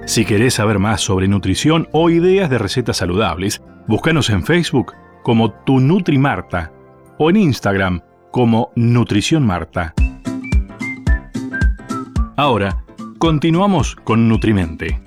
Si querés saber más sobre nutrición o ideas de recetas saludables, búscanos en Facebook como Tu Nutri Marta o en Instagram como Nutrición Marta. Ahora, continuamos con Nutrimente.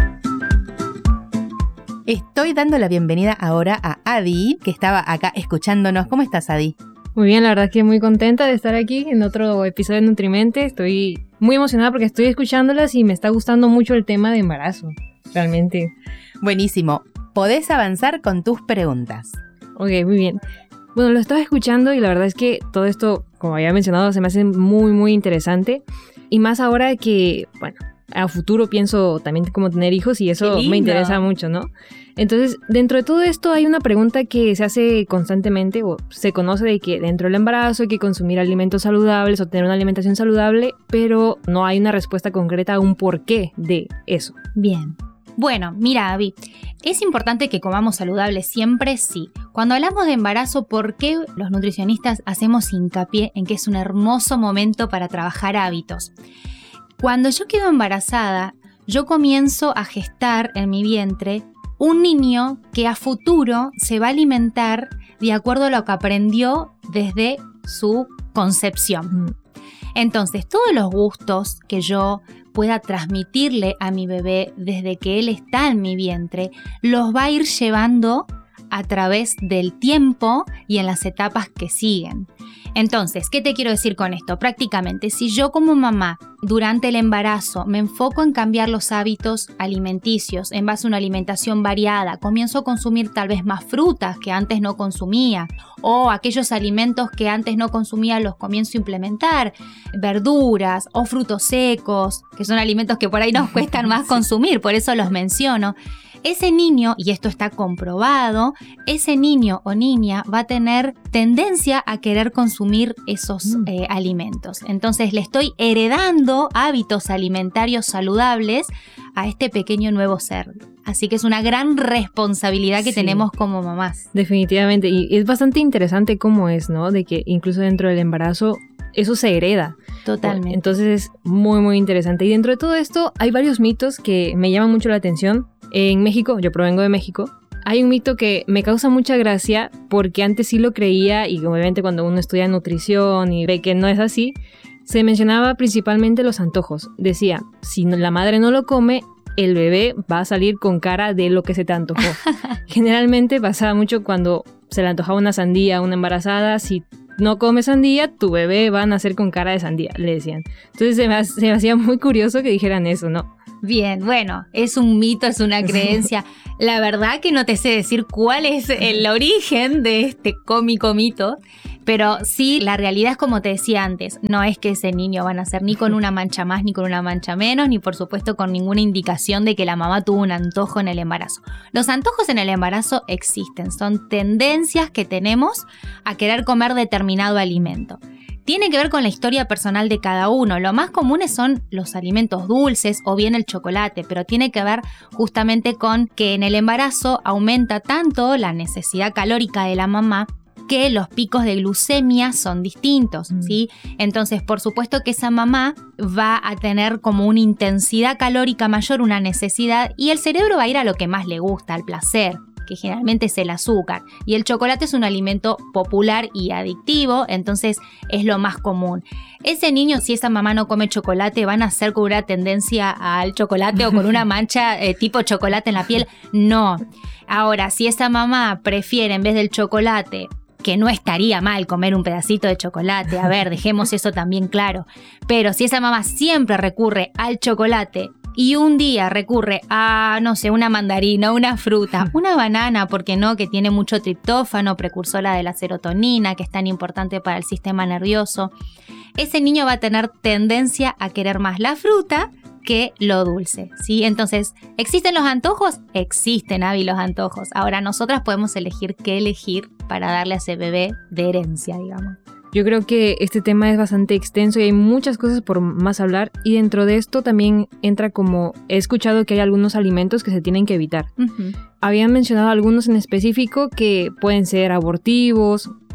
Estoy dando la bienvenida ahora a Adi, que estaba acá escuchándonos. ¿Cómo estás, Adi? Muy bien, la verdad que muy contenta de estar aquí en otro episodio de Nutrimente. Estoy muy emocionada porque estoy escuchándolas y me está gustando mucho el tema de embarazo, realmente. Buenísimo. Podés avanzar con tus preguntas. Ok, muy bien. Bueno, lo estaba escuchando y la verdad es que todo esto, como había mencionado, se me hace muy, muy interesante. Y más ahora que, bueno, a futuro pienso también como tener hijos y eso me interesa mucho, ¿no? Entonces, dentro de todo esto hay una pregunta que se hace constantemente o se conoce de que dentro del embarazo hay que consumir alimentos saludables o tener una alimentación saludable, pero no hay una respuesta concreta a un porqué de eso. Bien. Bueno, mira, Abby, ¿es importante que comamos saludable siempre? Sí. Cuando hablamos de embarazo, ¿por qué los nutricionistas hacemos hincapié en que es un hermoso momento para trabajar hábitos? Cuando yo quedo embarazada, yo comienzo a gestar en mi vientre un niño que a futuro se va a alimentar de acuerdo a lo que aprendió desde su concepción. Entonces, todos los gustos que yo pueda transmitirle a mi bebé desde que él está en mi vientre, los va a ir llevando a través del tiempo y en las etapas que siguen. Entonces, ¿qué te quiero decir con esto? Prácticamente, si yo como mamá durante el embarazo me enfoco en cambiar los hábitos alimenticios en base a una alimentación variada, comienzo a consumir tal vez más frutas que antes no consumía, o aquellos alimentos que antes no consumía los comienzo a implementar, verduras o frutos secos, que son alimentos que por ahí nos cuestan más consumir, por eso los menciono. Ese niño, y esto está comprobado, ese niño o niña va a tener tendencia a querer consumir esos alimentos. Entonces le estoy heredando hábitos alimentarios saludables a este pequeño nuevo ser. Así que es una gran responsabilidad que tenemos como mamás. Definitivamente, y es bastante interesante cómo es, ¿no? De que incluso dentro del embarazo eso se hereda. Totalmente. Entonces es muy, muy interesante. Y dentro de todo esto hay varios mitos que me llaman mucho la atención. En México, yo provengo de México, hay un mito que me causa mucha gracia porque antes sí lo creía y obviamente cuando uno estudia nutrición y ve que no es así, se mencionaba principalmente los antojos. Decía, si la madre no lo come, el bebé va a salir con cara de lo que se te antojó. Generalmente pasaba mucho cuando se le antojaba una sandía a una embarazada, si no come sandía, tu bebé va a nacer con cara de sandía, le decían. Entonces se me hacía muy curioso que dijeran eso, ¿no? Bien, bueno, es un mito, es una creencia. La verdad que no te sé decir cuál es el origen de este cómico mito, pero sí, la realidad es como te decía antes, no es que ese niño va a nacer ni con una mancha más ni con una mancha menos, ni por supuesto con ninguna indicación de que la mamá tuvo un antojo en el embarazo. Los antojos en el embarazo existen, son tendencias que tenemos a querer comer determinado alimento. Tiene que ver con la historia personal de cada uno. Lo más comunes son los alimentos dulces o bien el chocolate, pero tiene que ver justamente con que en el embarazo aumenta tanto la necesidad calórica de la mamá que los picos de glucemia son distintos, ¿sí? Entonces, por supuesto que esa mamá va a tener como una intensidad calórica mayor, una necesidad, y el cerebro va a ir a lo que más le gusta, al placer, que generalmente es el azúcar. Y el chocolate es un alimento popular y adictivo, entonces es lo más común. Ese niño, si esa mamá no come chocolate, ¿van a nacer con una tendencia al chocolate o con una mancha tipo chocolate en la piel? No. Ahora, si esa mamá prefiere en vez del chocolate, que no estaría mal comer un pedacito de chocolate, a ver, dejemos eso también claro, pero si esa mamá siempre recurre al chocolate y un día recurre a, no sé, una mandarina, una fruta, una banana, ¿por qué no?, que tiene mucho triptófano, precursora de la serotonina, que es tan importante para el sistema nervioso, ese niño va a tener tendencia a querer más la fruta que lo dulce, ¿sí? Entonces, ¿existen los antojos? Existen, Abby, los antojos. Ahora, nosotras podemos elegir qué elegir para darle a ese bebé de herencia, digamos. Yo creo que este tema es bastante extenso y hay muchas cosas por más hablar, y dentro de esto también entra como he escuchado que hay algunos alimentos que se tienen que evitar. Habían mencionado algunos en específico que pueden ser abortivos,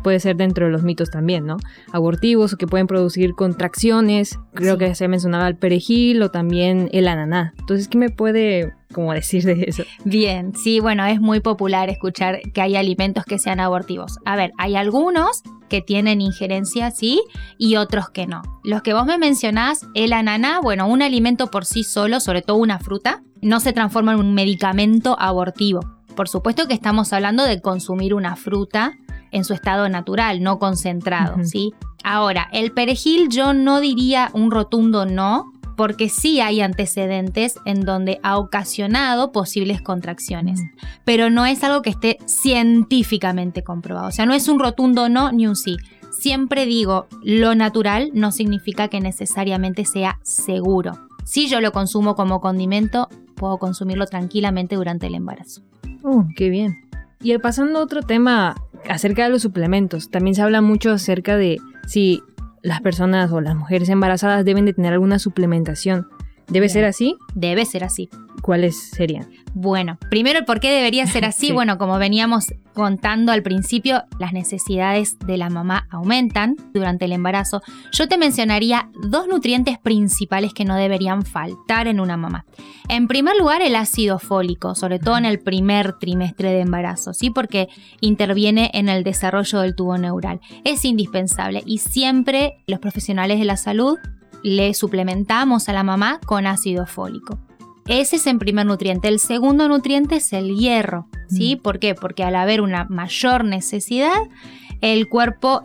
puede ser dentro de los mitos también, ¿no? Abortivos o que pueden producir contracciones. Creo que se mencionaba el perejil o también el ananá. Entonces, ¿qué me puede como decir de eso? Bien, sí, bueno, es muy popular escuchar que hay alimentos que sean abortivos. A ver, hay algunos que tienen injerencia, sí, y otros que no. Los que vos me mencionás, el ananá, bueno, un alimento por sí solo, sobre todo una fruta, no se transforma en un medicamento abortivo. Por supuesto que estamos hablando de consumir una fruta en su estado natural, no concentrado, ¿sí? Ahora, el perejil yo no diría un rotundo no, porque sí hay antecedentes en donde ha ocasionado posibles contracciones, pero no es algo que esté científicamente comprobado. O sea, no es un rotundo no ni un sí. Siempre digo, lo natural no significa que necesariamente sea seguro. Si yo lo consumo como condimento, puedo consumirlo tranquilamente durante el embarazo. Qué bien. Y pasando a otro tema acerca de los suplementos, también se habla mucho acerca de si las personas o las mujeres embarazadas deben de tener alguna suplementación. ¿Debe ser así? Debe ser así. ¿Cuáles serían? Bueno, primero el por qué debería ser así. Sí. Bueno, como veníamos contando al principio, las necesidades de la mamá aumentan durante el embarazo. Yo te mencionaría 2 nutrientes principales que no deberían faltar en una mamá. En primer lugar, el ácido fólico, sobre todo en el primer trimestre de embarazo, ¿sí? Porque interviene en el desarrollo del tubo neural. Es indispensable y siempre los profesionales de la salud le suplementamos a la mamá con ácido fólico. Ese es el primer nutriente. El segundo nutriente es el hierro, ¿sí? ¿Por qué? Porque al haber una mayor necesidad, el cuerpo,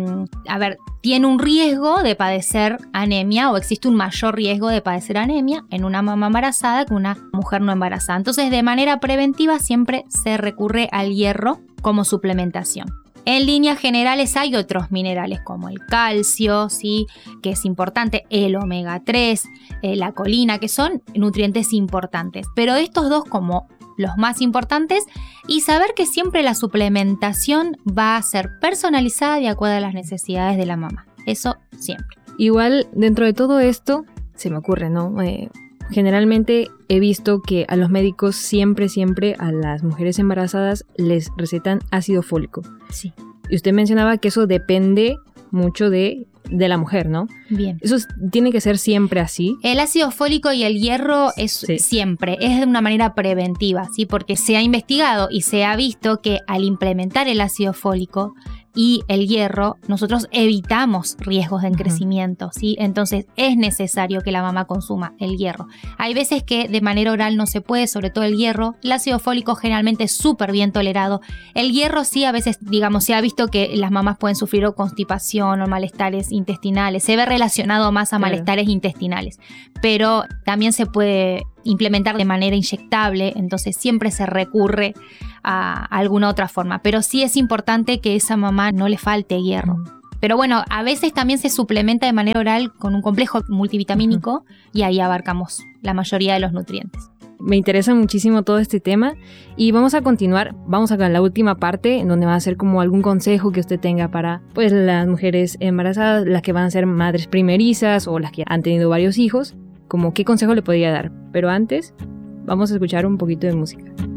tiene un riesgo de padecer anemia o existe un mayor riesgo de padecer anemia en una mamá embarazada que una mujer no embarazada. Entonces, de manera preventiva siempre se recurre al hierro como suplementación. En líneas generales hay otros minerales como el calcio, ¿sí? Que es importante, el omega 3, la colina, que son nutrientes importantes. Pero estos dos como los más importantes, y saber que siempre la suplementación va a ser personalizada de acuerdo a las necesidades de la mamá. Eso siempre. Igual, dentro de todo esto, se me ocurre, ¿no? Generalmente he visto que a los médicos siempre a las mujeres embarazadas les recetan ácido fólico. Sí. Y usted mencionaba que eso depende mucho de la mujer, ¿no? Bien. ¿Eso tiene que ser siempre así? El ácido fólico y el hierro es siempre, es de una manera preventiva, ¿sí? Porque se ha investigado y se ha visto que al implementar el ácido fólico y el hierro, nosotros evitamos riesgos de encrecimiento, ¿sí? Entonces es necesario que la mamá consuma el hierro. Hay veces que de manera oral no se puede, sobre todo el hierro. El ácido fólico generalmente es súper bien tolerado. El hierro sí, a veces, digamos, se ha visto que las mamás pueden sufrir o constipación o malestares intestinales. Se ve relacionado más a malestares intestinales, pero también se puede implementar de manera inyectable, entonces siempre se recurre a alguna otra forma, pero sí es importante que esa mamá no le falte hierro. Pero bueno, a veces también se suplementa de manera oral con un complejo multivitamínico y ahí abarcamos la mayoría de los nutrientes. Me interesa muchísimo todo este tema y vamos a continuar, vamos a la última parte en donde va a ser como algún consejo que usted tenga para pues las mujeres embarazadas, las que van a ser madres primerizas o las que han tenido varios hijos, como qué consejo le podría dar. Pero antes, vamos a escuchar un poquito de música.